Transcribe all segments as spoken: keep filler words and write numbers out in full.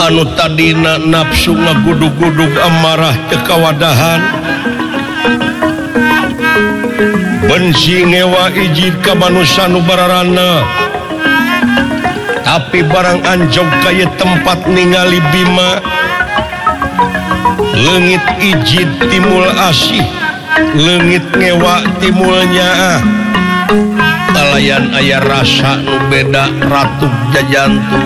anu tadina nafsu ngagudug-gudug amarah kekawadahan benci ngewa ijid ka manusia nu bararana tapi barang anjog kaya tempat ningali Bima leungit ijid timul asih leungit ngewa timulnya talayan aya rasa nu beda ratu jajantu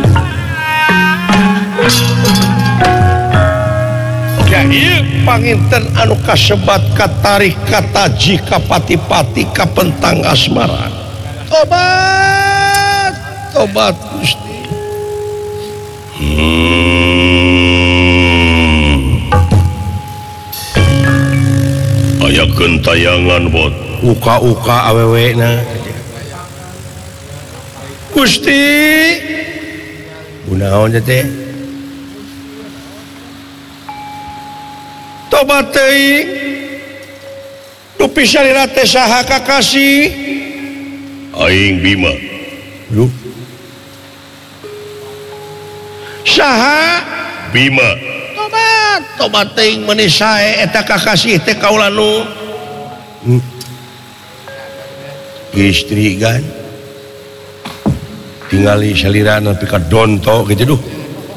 ya ieu panginten anu kasebat katarik kataji kapati-pati kapentang asmara tobat tobat Gusti hmm. aya gentayangan bot uka-uka awewe na Gusti kunaon teh tobat teuing dupi salira teh saha kakasih aing Bima lu saha Bima tobat tobat teuing meuni sae eta kakasih teh kaula nu hmm. istri kan tingali salira nepi ka donto gitu duh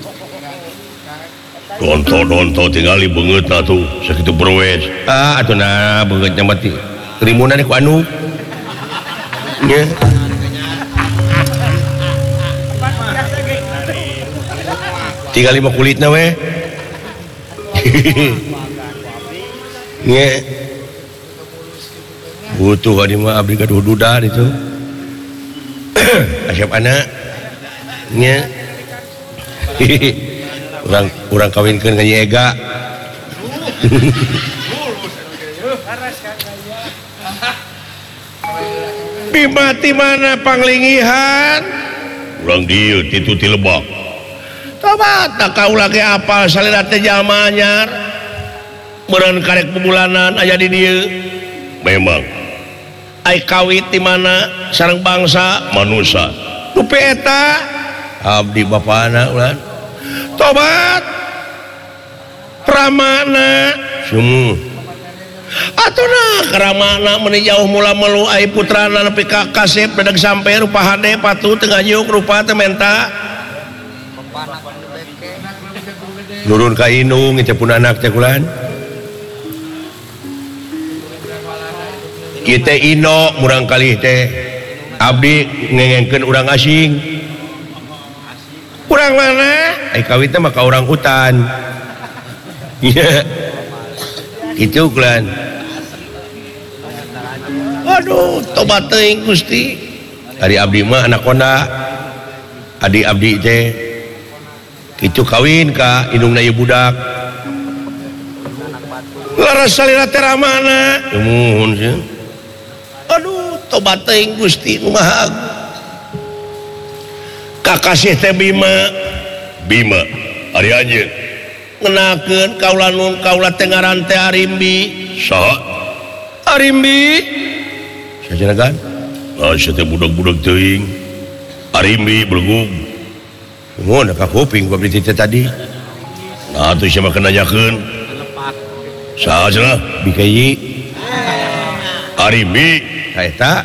donto-donto tingali beungeutna tuh sakitu berwes ah atuh beungeutnya mati rimunan ku anu nya tingali mah kulitna we nya butuh ka mah abdi gaduh duda itu asap anak nya orang orang kawinkeun ka Ega Bima ti mana panglingihan urang dieu titu ti Lebak tobat da kaula ge apal salira teh jalma anyar meureun karek bubulanan aya di dieu memang ai kawit di mana sareng bangsa manusia dupi eta abdi bapana ulah tobat ramana semu atuna karamana meuni jauh mula melu ai putrana nepi ka kasep dadag sampe rupa hade patu teu ngayuk rupa teu menta nurun ka indung ngecepun anak teh kulan kita ino murang kali teh abdi ngengengkeun urang asing urang mana ai kawin teh mah ka urang hutan iya kitu kulan aduh tobat teuing Gusti ari abdi mah anak konda adik abdi teh kitu kawin ka indungna ieu budak laras salira teh ramana muhun sih aduh tobat teuing Gusti nu Maha Agung kakasih teh Bima Bima ari anjeun ngenakeun kaula nun kaula teh ngaran teh Arimbi saha Arimbi sajaragan ah sia teh budak-budak teuing Arimbi belugug mun ka kuping ku abdi teh tadi nah atuh sia mah nanyakeun saha cenah bikayi Arimbi eta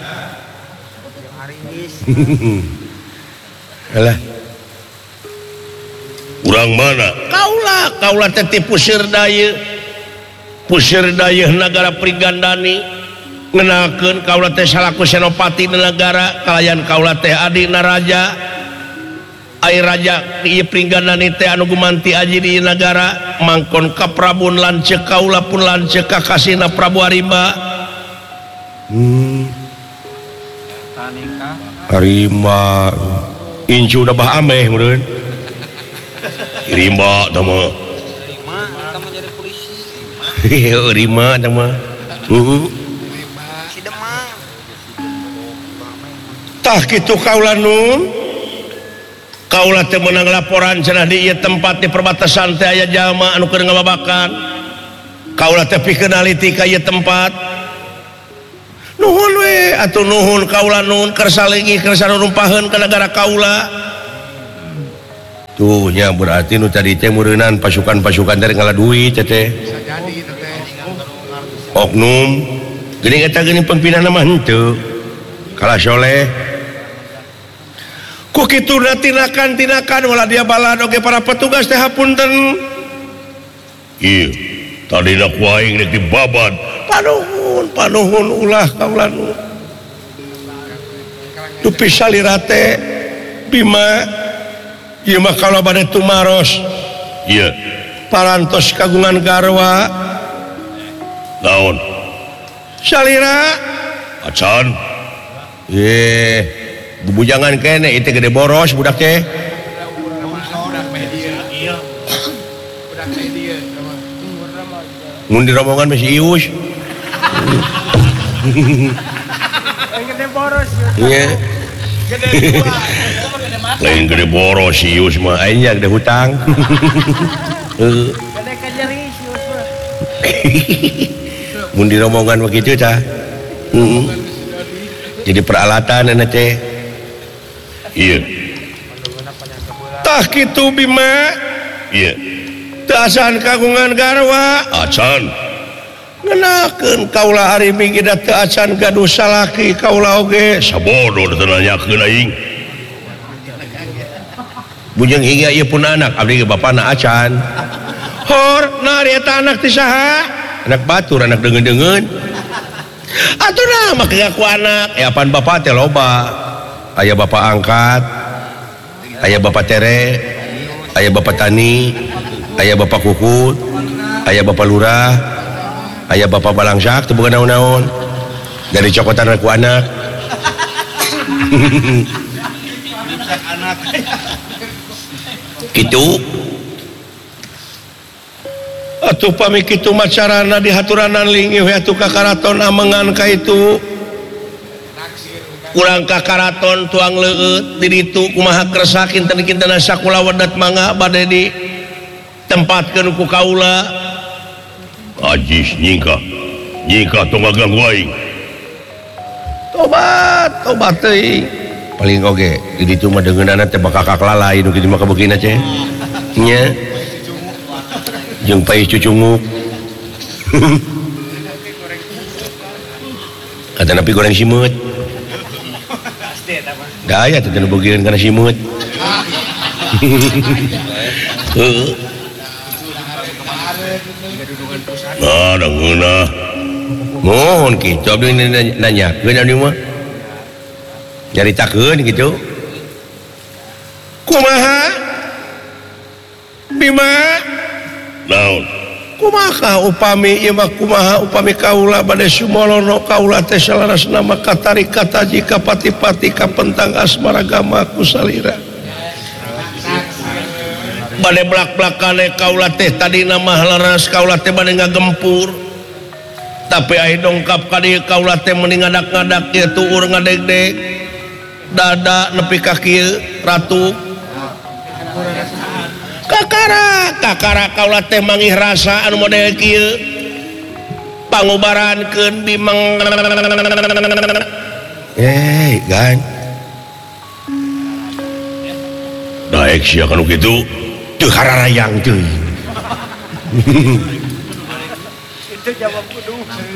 alah urang mana kaula kaula teh ti Puseur Dayeuh Puseur Dayeuh nagara Prigandani ngenakeun kaula teh salaku senopati di negara kalayan kaula teh adina raja ai raja ieu Prigandani teh anu gumanti aji di negara mangkon ka Prabu lanceuk kaula pun lanceuk ka kasihna Prabu Arimba hmm Arimba incu udah bah ameh meureun Rimba tah mah Rimba eta mah jadi polisi Rimba tah mah heeh si Demang tah kitu kaula nun kaula teh meunang laporan cenah di ieu tempat di perbatasan teh aya jalma anu keur ngababakan kaula teh pikeun aliti ka ieu tempat nuhun we atuh nuhun kaula nun keur salingi keur sarumpaheun ka negara kaula tuhnya berarti nu tadi teh meureunnan pasukan-pasukan teh ngalah duit teh oknum geuning eta geuning pempinana mah henteu kalah soleh ku kituna tinakan-tinakan wala dia balad oge para petugas teh hapunten ieu tadina ku aing rek dibabad panuhun panuhun ulah kaula nu tupi salira teh Bima ieu mah kalau bade tumaros ieu parantos kagungan garwa naon salira acan eh bubujangan kene itu gede boros budak teh mun di rombongan masih ius gede boros iya lain gede boros ius mah aingnya gede hutang gede kajeris ius mah mun di rombongan begitu tah jadi peralatan anak teh iya tah kitu Bima iya teu acan kagungan garwa acan ngenakeun kaula hari minggu da teu acan gaduh salaki kaula oge sabodo teu nanyakeun aing bujang hingga ieu pun anak abdi ge bapana acan hor nah eta anak ti saha anak batur anak deungeun-deungeun atuh nah make ngaku anak ya apaan bapak teh loba aya bapak angkat aya bapak tere aya bapak tani aya bapak kukut aya bapak lurah aya bapak balangsak teu boga naon-naon dari cokotan aku anak kitu atuh pami kitu macarana dihaturanan linggih we atuh ka karaton amengan ka itu urang ka karaton tuang leueut di ditu kumaha kersa kinten-kinten sakula wedat mangga bade di tempatkeun ku kaula ajis nyingka nyingka tong ngaganggu aing tobat tobat teuing paling oge di ditu mah deungeunana teh bakakak lalai nu kitu mah kabegina teh nya jeung pai cucunguk kata napi goreng simut da aya teh nu bogireun kana simut heuh nah da ngeunah mohon kitu abdi nanyakeun abdi mah nyaritakeun kitu kumaha Bima naon kumaha upami ieu mah kumaha upami kaula bade sumolono kaula teh salarasna mah katarikat aji ka pati-pati ka pentang asmaragama ku salira bade blak-blakane kaula teh tadina mah laras kaula teh bade ngagempur tapi aya dongkap ka dieu kaula teh mending ngadak-ngadak ieu tuur ngadegdeg dada nepi ka kieu ratu kakara kakara kaula teh mangih rasa anu model kieu pangubarankeun Bimang eh gan daek sia kanu kitu teu hararayang teuing itu jawab kudu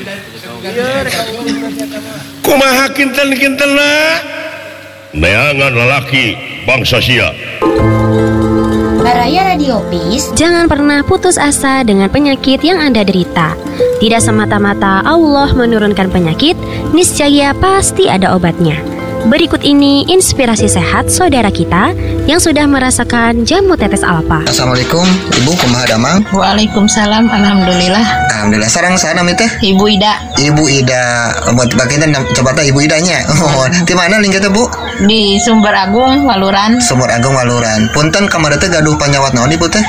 kumaha kinten-kintenna neangan lalaki bangsa sia Baraya Radio Peace. Jangan pernah putus asa dengan penyakit yang Anda derita. Tidak semata-mata Allah menurunkan penyakit, niscaya pasti ada obatnya. Berikut ini inspirasi sehat saudara kita yang sudah merasakan jamu tetes alfa. Assalamualaikum, Ibu kumaha damang? Waalaikumsalam, alhamdulillah. Alhamdulillah. Sarang sana teh? Ibu Ida. Ibu Ida. Buat bagian coba teh Ibu Idanya. Oh, di mana lingkah teh, Bu? Di Sumber Agung, Waluran. Sumber Agung, Waluran. Punten kamari teh gaduh panyawat naon Ibu teh?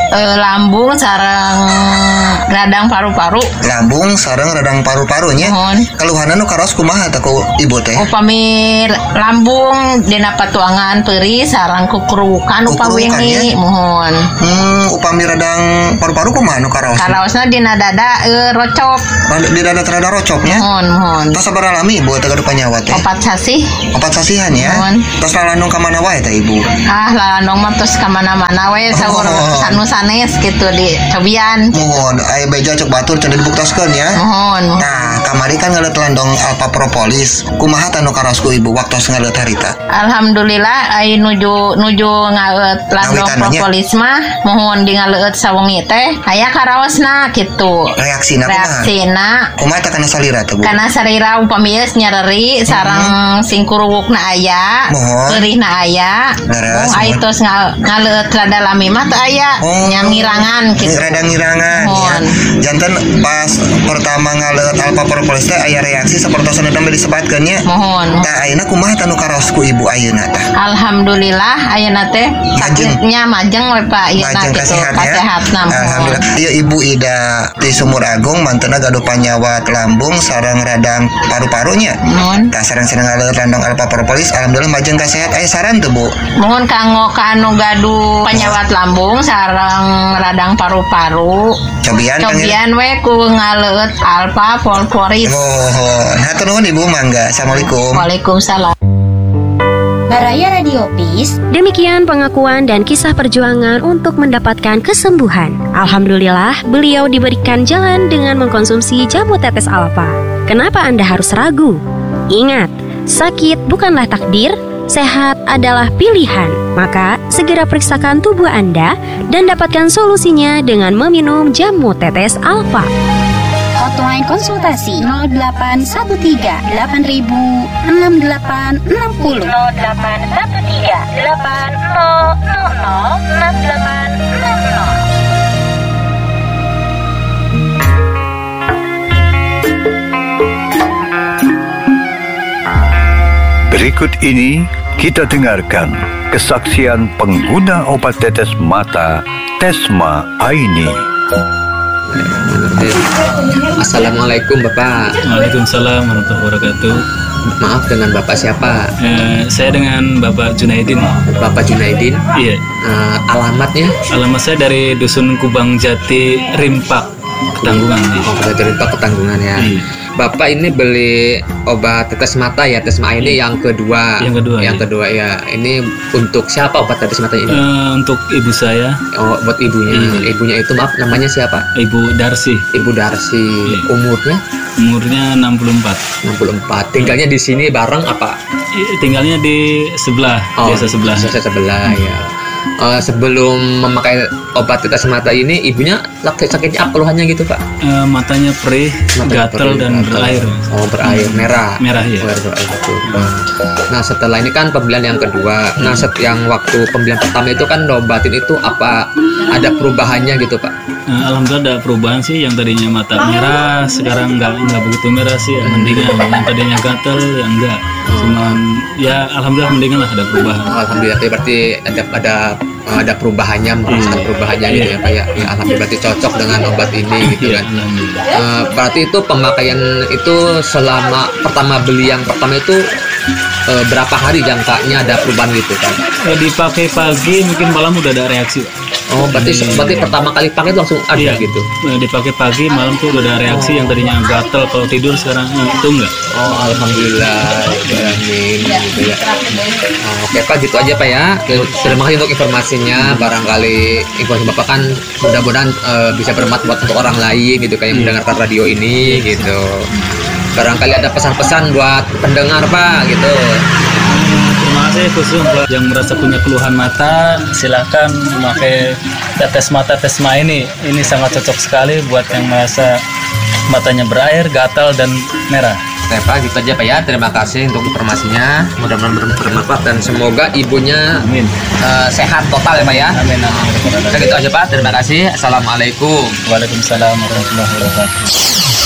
eh, lambung sareng radang paru-paru. Lambung sareng radang paru-parunya. Mohon. Keluhanan nu karos kumaha teh ku ibu teh? Upami lambung dina patuangan peuri sareng kukurukan upami Kukurukan, wingi. ya? Mohon. Hmm, upami radang paru-paru kumaha nu karos? Karaosna dina dada eh, rocop. Rada- Di dada rada rocoknya. Mohon, mohon. Tos sabaraha lami ibu teh gaduh panyawa teh? Opat sasih. Opat sasihan ya. Mohon. Tos lalandung ka mana wae teh ibu? Ah, lalandong mah tos ka mana-mana we saur Oh. sanu sanes gitu di cobian. Mohon aya beja cok batur cenah dibuktoskeun ya. Mohon. Nah, kamari kan ngaleut landong alpa propolis. Kumaha tanu karos ku ibu waktos ngaleut harita? Alhamdulillah ai nuju nuju ngaeut landong Ngawitan nya. propolis mah mohon di ngaeut sawengi teh aya karaosna kitu. Reaksina kumaha? Reaksina Kumaha teh kana salira teh bu? karena sarira upami geus nyareri sareng sing kuruwukna aya, Mohon. peurihna aya. Leres, Oh, ai mohon. tos nga- ngaleut rada lami mah teu aya, Oh. nya ngirangan Ini kitu. rada ngirangan ya. Mohon. Janten pas pertama ngaleut alpa propolis teh aya reaksi sapertos anu tambe disebatkeun nya. Mohon. Tah ayeuna kumaha tanu karos ku ibu ayeuna teh? Alhamdulillah ayeuna teh sakitnya majeng we Pak ayeuna Majeng kitu kasehat ya. kasehatna. mohon. Alhamdulillah. Ieu Ibu Ida di Sumur Agung mantenna gaduh panyawat lambung sareng radang paru-parunya. Mohon. Tah sareng-sareng ngaleut landong alpa propolis alhamdulillah majeng kasehat. Aya saran teu Bu? Mohon kanggo ka anu gaduh penyawat lambung sareng radang paru-paru. Cobian panggil. Cobian we ku ngaleut alfa fosforis. Mohon. Hatur nuhun Ibu mangga. Assalamualaikum. Waalaikumsalam. Baraya Radio Peace. Demikian pengakuan dan kisah perjuangan untuk mendapatkan kesembuhan. Alhamdulillah, beliau diberikan jalan dengan mengkonsumsi jamu tetes alfa. Kenapa Anda harus ragu? Ingat, sakit bukanlah takdir, sehat adalah pilihan. Maka, segera periksakan tubuh Anda dan dapatkan solusinya dengan meminum jamu tetes alfa. Hotline konsultasi nol delapan satu tiga delapan ribu enam delapan enam nol nol delapan satu tiga delapan nol nol nol enam delapan enam nol. Berikut ini kita dengarkan kesaksian pengguna obat tetes mata Tesma Aini. Assalamualaikum Bapak. Waalaikumsalam warahmatullahi wabarakatuh. Maaf, dengan Bapak siapa? Eh, saya dengan Bapak Junaidin. Bapak Junaidin. Iya. Eh, alamatnya? Alamat saya dari Dusun Kubang Jati, Rimpak, Ketanggungan. Oh, Bapak dari Pak Ketanggungan ya. Iya. Bapak ini beli obat tetes mata ya, Tesma ini yang kedua. Yang kedua, Yang iya. kedua ya. Ini untuk siapa obat tetes mata ini? Eh, untuk ibu saya, Oh, buat ibunya. Iya. Ibunya itu maaf namanya siapa? Ibu Darsi, Ibu Darsi. Iya. Umurnya umurnya enam puluh empat. enam puluh empat. Tinggalnya di sini bareng apa? I- Tinggalnya di sebelah, desa sebelah. Desa sebelah ya. Eh, sebelum memakai obat tetes mata ini, ibunya sakit sakitnya apa keluhannya gitu Pak? Eh, matanya perih, Matanya gatal perih, dan gatal. berair. Oh, berair merah. Merah, ya. Oh, berair itu. Nah, setelah ini kan pembelian yang kedua. Nah, set yang waktu pembelian pertama itu kan obatin itu apa ada perubahannya gitu Pak? Eh, Alhamdulillah ada perubahan sih, yang tadinya mata merah sekarang nggak nggak begitu merah sih, ya, mendingan. Yang tadinya gatal ya enggak, cuman ya alhamdulillah mendingan lah, ada perubahan. Alhamdulillah, berarti ada ada ada perubahannya, merasakan perubahannya gitu ya Pak ya. Ya, alhamdulillah berarti cocok dengan obat ini gitu Iya, kan. alhamdulillah. Eh, berarti itu pemakaian itu selama pertama beli yang pertama itu eh, berapa hari jangkanya ada perubahan gitu kan? Eh, dipakai pagi mungkin malam udah ada reaksi. Oh, berarti berarti pertama kali pakai itu langsung ada Iya, gitu. Eh, dipakai pagi malam tuh udah ada reaksi, yang tadinya gatal kalau tidur sekarang eh, itu enggak. Oh, alhamdulillah, ya, amin, gitu ya. Oh, oke Pak, gitu aja Pak ya. Terima kasih untuk informasinya. Barangkali informasi Bapak kan mudah-mudahan eh, bisa bermanfaat buat untuk orang lain gitu kan yang mendengarkan radio ini gitu. Barangkali ada pesan-pesan buat pendengar Pak gitu. Terima kasih khusus buat yang merasa punya keluhan mata, silakan memakai tetes mata Tesma ini. Ini sangat cocok sekali buat yang merasa matanya berair, gatal dan merah. Oke Pak, gitu aja Pak ya. Terima kasih untuk informasinya. Mudah-mudahan ber- bermanfaat dan semoga ibunya Amin. eh, sehat total ya Pak ya. Amin. amin. Oke, gitu aja Pak. Terima kasih. Assalamualaikum. Waalaikumsalam warahmatullahi wabarakatuh.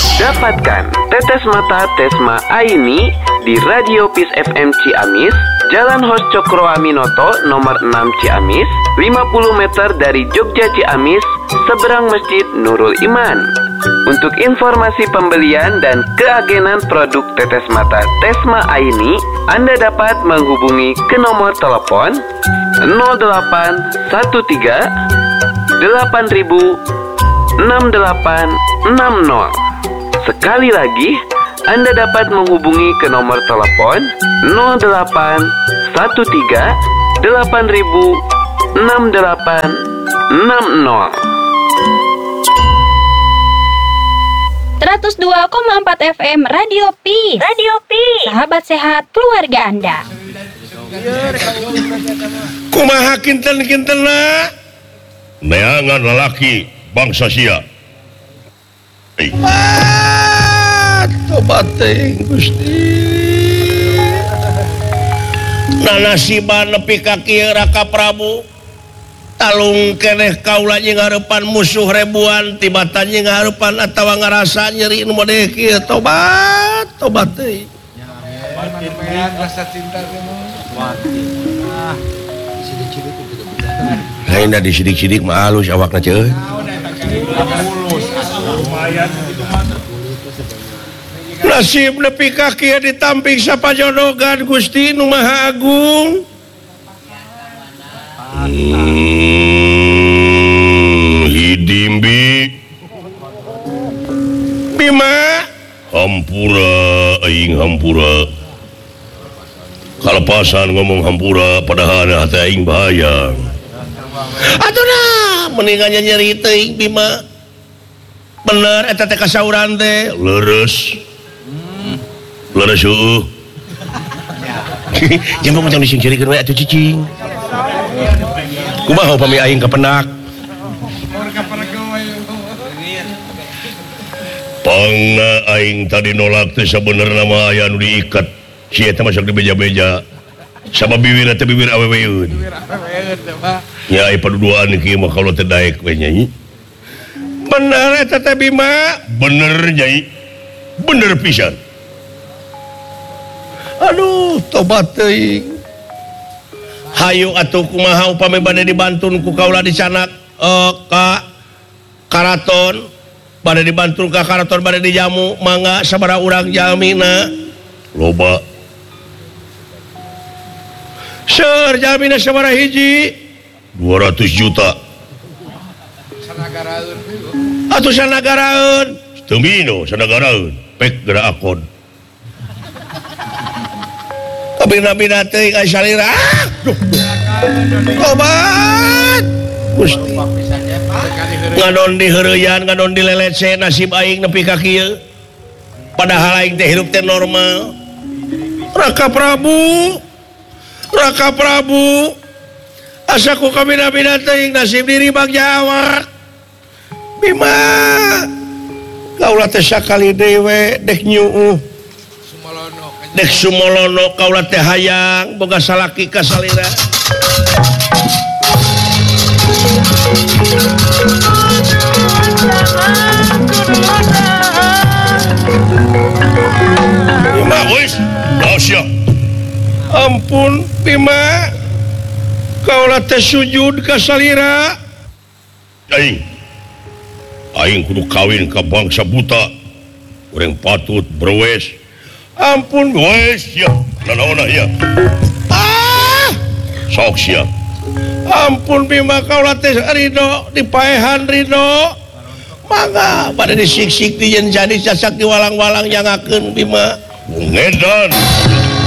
Dapatkan tetes mata Tesma Aini di Radio Peace F M Ciamis, Jalan Hos Cokroaminoto nomor enam Ciamis, lima puluh meter dari Jogja Ciamis, seberang Masjid Nurul Iman. Untuk informasi pembelian dan keagenan produk tetes mata Tesma Aini, Anda dapat menghubungi ke nomor telepon nol delapan satu tiga delapan ribu enam delapan enam nol. Sekali lagi, Anda dapat menghubungi ke nomor telepon nol delapan satu tiga delapan ribu enam delapan enam nol. seratus dua koma empat F M Radio Peace. Radio Peace. Sahabat sehat keluarga Anda. Kumaha kinten-kintena neangan lalaki bangsa sia. Ah, tobat teuing Gusti. Nanasiban nepi ka kieu Raka Prabu. Talung keneh kaula jeung ngarepan musuh ribuan tibatan jeung ngarepan atawa ngarasa nyeri nu model kieu tobat tobat teuing. Haina disidik-sidik mah halus awakna ceuh. Nasib nepi ka kieu ditamping sapajodogan Gusti Nu Maha Agung. Hmm, hidimbi Bima hampura aing hampura kalepasan ngomong hampura padahal hati aing bahaya atuna mendingannya nyeri teuing Bima bener eta teh kasauran teh leres leres heueuh jangan macam disingkirikeun we atuh cicing. Kumaha upami aing kapenak? Pangna aing tadi nolak teh sabenerna mah aya nu diikat. Si eta masuk di beja-beja. Sama bibirna teh bibir aweweun. Ya ai paduduan kieu mah kalau teh daek we nyai. Bener eta teh Bima? Bener nyai. Bener pisan. Aduh, tobat teuing. Hayu atuh kumaha upami bade dibantun ku kaula di sana uh, ka karaton bade dibantun ka karaton bade dijamu mangga sabaraha urang jalmina loba seur jalmina sabaraha hiji dua ratus juta sanagaraeun atuh sanagaraeun teu mino sanagaraeun pek geura akon bina-bina teuing ai salira. Tobat. Gusti. Ngadon di heureuyan, ngadon di lelece nasib aing nepi ka kieu. Padahal aing teh hirup teh normal. Raka Prabu. Raka Prabu. Asa ku ka bina-bina teuing nasib diri bag Jawa. Bima. Kaula teh sakali dewe dek nyuuh. Dek sumolono kaula teh hayang boga salaki ka salira. Bima wis, dahsyat. Ampun Bima. Kaula teh sujud ka salira. Aing. Aing kudu kawin ka bangsa buta. Urang patut berwes. Ampun wes ya nanaona ya ah sok sia ampun Bima kaula teh ridho dipaehan ridho mangga pada disiksik dijen jadi sasak diwalang-walang nyangakeun Bima ngedan